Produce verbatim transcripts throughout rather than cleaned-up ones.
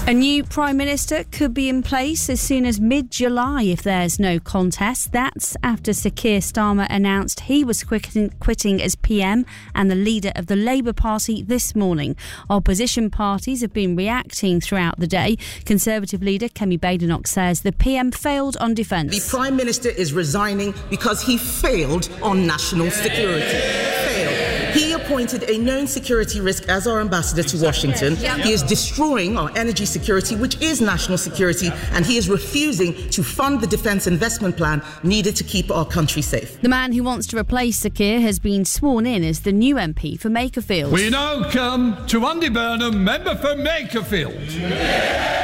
A new Prime Minister could be in place as soon as mid-July if there's no contest. That's after Sir Keir Starmer announced he was quitting, quitting as P M and the leader of the Labour Party this morning. Opposition parties have been reacting throughout the day. Conservative leader Kemi Badenoch says the P M failed on defence. The Prime Minister is resigning because he failed on national security. Failed. He appointed a known security risk as our ambassador to Washington. He is destroying our energy security, which is national security, and he is refusing to fund the defence investment plan needed to keep our country safe. The man who wants to replace Sir Keir has been sworn in as the new M P for Makerfield. We now come to Andy Burnham, member for Makerfield.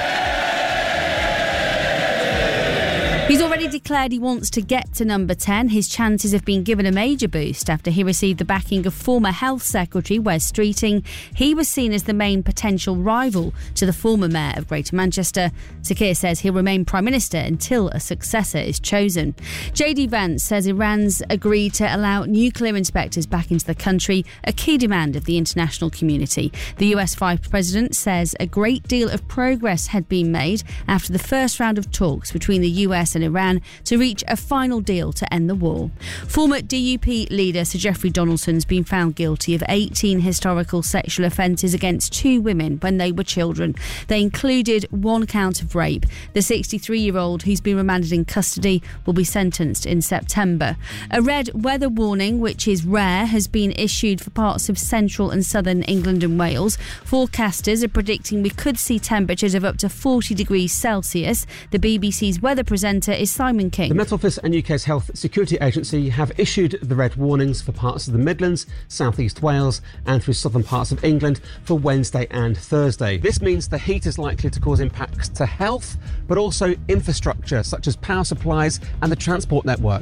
He's already declared he wants to get to number ten. His chances have been given a major boost after he received the backing of former Health Secretary Wes Streeting. He was seen as the main potential rival to the former Mayor of Greater Manchester. Sir Keir says he'll remain Prime Minister until a successor is chosen. J D Vance says Iran's agreed to allow nuclear inspectors back into the country, a key demand of the international community. The U S Vice President says a great deal of progress had been made after the first round of talks between the U S and Iran to reach a final deal to end the war. Former D U P leader Sir Geoffrey Donaldson's been found guilty of eighteen historical sexual offences against two women when they were children. They included one count of rape. The sixty-three-year-old, who's been remanded in custody, will be sentenced in September. A red weather warning, which is rare, has been issued for parts of central and southern England and Wales. Forecasters are predicting we could see temperatures of up to forty degrees Celsius. The B B C's weather presenter is Simon King. The Met Office and U K's Health Security Agency have issued the red warnings for parts of the Midlands, South East Wales and through southern parts of England for Wednesday and Thursday. This means the heat is likely to cause impacts to health, but also infrastructure such as power supplies and the transport network.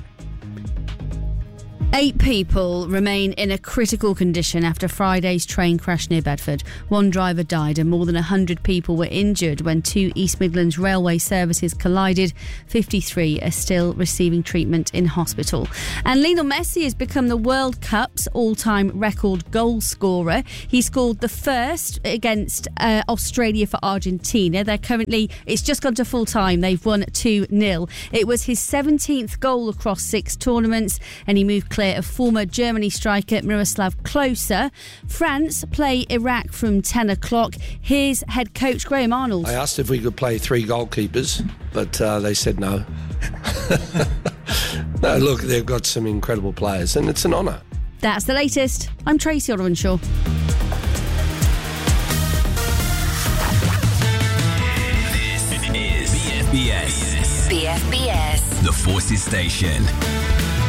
Eight people remain in a critical condition after Friday's train crash near Bedford. One driver died and more than one hundred people were injured when two East Midlands railway services collided. fifty-three are still receiving treatment in hospital. And Lionel Messi has become the World Cup's all-time record goal scorer. He scored the first against uh, Australia for Argentina. They're currently, it's just gone to full time. They've won two nil. It was his seventeenth goal across six tournaments and he moved clear of former Germany striker Miroslav Klose. France play Iraq from ten o'clock. Here's head coach Graham Arnold. I asked if we could play three goalkeepers, but uh, they said no. No, look, they've got some incredible players and it's an honour. That's the latest. I'm Tracy Otterenshaw. This is B F B S. B F B S. The Forces Station.